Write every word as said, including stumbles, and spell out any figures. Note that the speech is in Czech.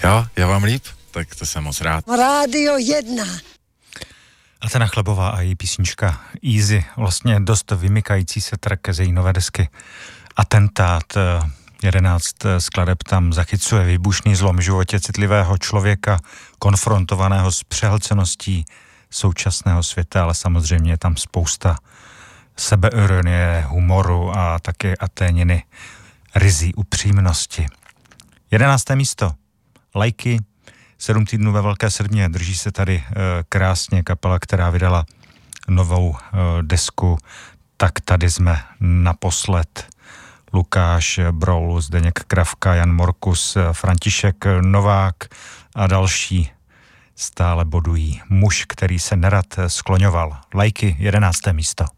Jo, já vám líp, tak to jsem moc rád. Rádio jedna. Athena Chlebová a její písnička Easy, vlastně dost vymykající se track ze její nové desky Atentát. jedenáct skladeb tam zachycuje výbušný zlom v životě citlivého člověka, konfrontovaného s přehlceností současného světa, ale samozřejmě je tam spousta sebeironie, humoru a také Aténiny ryzí upřímnosti. Jedenácté místo. Lajky, sedm týdnů ve Velké Srbně, drží se tady e, krásně kapela, která vydala novou e, desku, tak tady jsme naposled. Lukáš Broul, Zdeněk Kravka, Jan Morkus, František Novák a další stále bodují. Muž, který se nerad skloňoval. Lajky, jedenácté místo.